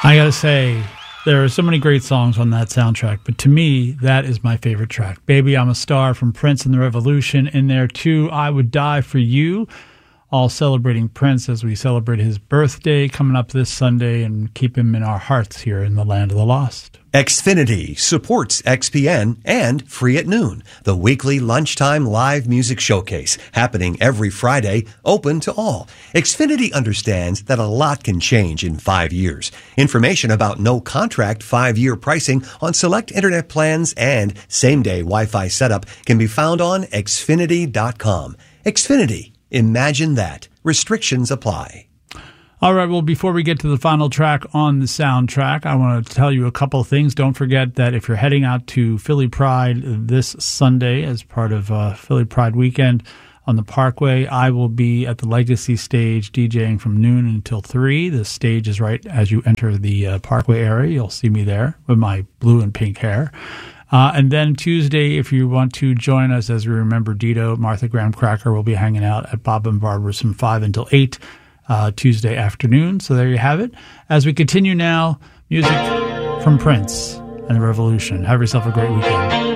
I gotta say, there are so many great songs on that soundtrack, but to me, that is my favorite track. Baby, I'm a Star from Prince and the Revolution. In there, too, I Would Die for You. All celebrating Prince as we celebrate his birthday coming up this Sunday and keep him in our hearts here in the land of the lost. Xfinity supports XPN and Free at Noon, the weekly lunchtime live music showcase happening every Friday, open to all. Xfinity understands that a lot can change in 5 years. Information about no contract 5-year pricing on select internet plans and same-day Wi-Fi setup can be found on Xfinity.com. Xfinity. Imagine that. Restrictions apply. All right, well, before we get to the final track on the soundtrack, I want to tell you a couple of things. Don't forget that if you're heading out to Philly Pride this Sunday as part of Philly Pride weekend on the Parkway, I will be at the Legacy stage DJing from noon until 3. The stage is right as you enter the Parkway area. You'll see me there with my blue and pink hair. And then Tuesday, if you want to join us as we remember Dito, Martha Graham Cracker will be hanging out at Bob and Barbara's from 5 until 8 Tuesday afternoon. So there you have it. As we continue now, music from Prince and the Revolution. Have yourself a great weekend.